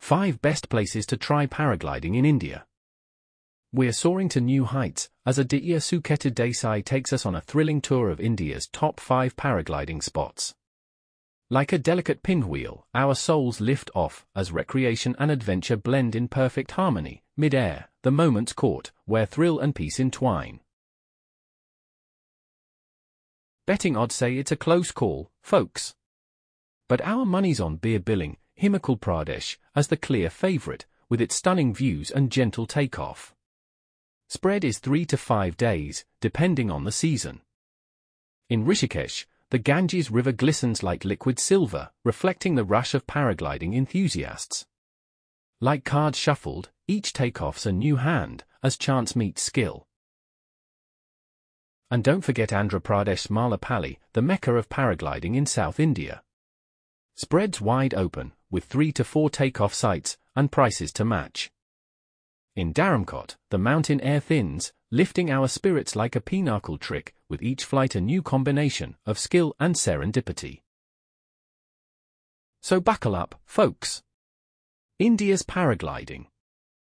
5 Best Places to Try Paragliding in India. We're soaring to new heights, as Aditya Sukheta Desai takes us on a thrilling tour of India's top 5 paragliding spots. Like a delicate pinwheel, our souls lift off as recreation and adventure blend in perfect harmony, mid-air, the moment's caught, where thrill and peace entwine. Betting odds say it's a close call, folks. But our money's on beer billing, Himachal Pradesh, as the clear favorite, with its stunning views and gentle takeoff. Spread is 3 to 5 days, depending on the season. In Rishikesh, the Ganges River glistens like liquid silver, reflecting the rush of paragliding enthusiasts. Like cards shuffled, each takeoff's a new hand, as chance meets skill. And don't forget Andhra Pradesh's Malapalli, the mecca of paragliding in South India. Spreads wide open, with 3 to 4 takeoff sites, and prices to match. In Dharamkot, the mountain air thins, lifting our spirits like a pinnacle trick, with each flight a new combination of skill and serendipity. So buckle up, folks. India's paragliding.